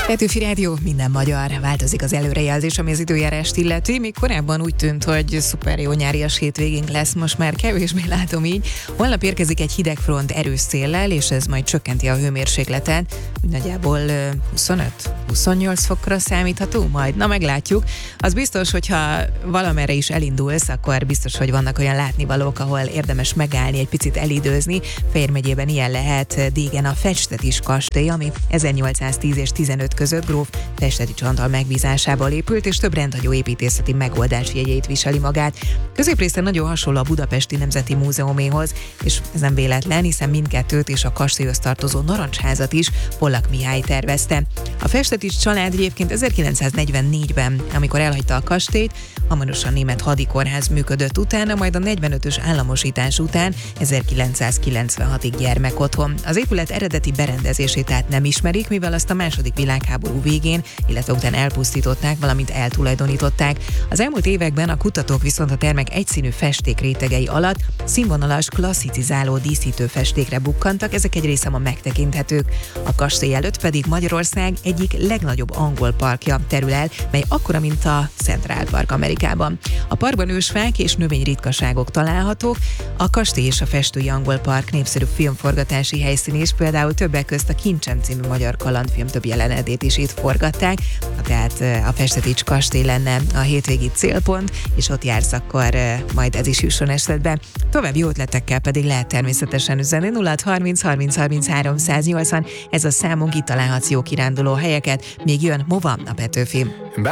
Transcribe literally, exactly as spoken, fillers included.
Petőfi Rádió, minden magyar. Változik az előrejelzés, ami az időjárást illeti. Még korábban úgy tűnt, hogy szuper jó nyárias hétvégénk lesz, most már kevésbé látom így. Holnap érkezik egy hideg front erős széllel, és ez majd csökkenti a hőmérsékletet. Nagyjából huszonöt-huszonnyolc fokra számítható majd. Na, meglátjuk. Az biztos, hogyha valamerre is elindulsz, akkor biztos, hogy vannak olyan látnivalók, ahol érdemes megállni, egy picit elidőzni. Fejér megyében ilyen lehet Dégen a Festetics kastély, ami ezernyolcszáztíz és tizenöt között gróf Festetics Antal megbízásából épült, és több rendhagyó építészeti megoldás jegyeit viseli magát. Középrészen nagyon hasonló a Budapesti Nemzeti Múzeuméhoz, és ez nem véletlen, hiszen mindkettőt és a kastélyhoz tartozó Narancsházat is Pollak Mihály tervezte. A Festetics család egyébként ezerkilencszáznegyvennégyben, amikor elhagyta a kastélyt, hamarosan német hadikórház működött utána, majd a negyvenötös államosítás után ezerkilencszázkilencvenhatig gyermekotthon. Az épület eredeti berendezését tehát nem ismerik, mivel azt a második világháború végén, illetve után elpusztították, valamint eltulajdonították. Az elmúlt években a kutatók viszont a termek egyszínű festék rétegei alatt színvonalas, klasszicizáló díszítő festékre bukkantak, ezek egy része ma megtekinthetők. A kastély előtt pedig Magyarország egyik legnagyobb angol parkja terül el, mely akkora, mint a Central Park Amerikában. A parkban ősfák és növényritkaságok találhatók, a kastély és a festői angol park népszerű filmforgatási helyszín is, például többek közt a Kincsem című magyar kalandfilm több jelenetét is itt forgatták, tehát a Festetics kastély lenne a hétvégi célpont, és ott jársz, akkor majd ez is jusson eszedbe. További jó ötletekkel pedig lehet természetesen üzenni nulla harminc harminc harminchárom száznyolcvan, ez a számunk, itt találhatsz jó kiránduló helyeket, még jön Mova, a Petőfi.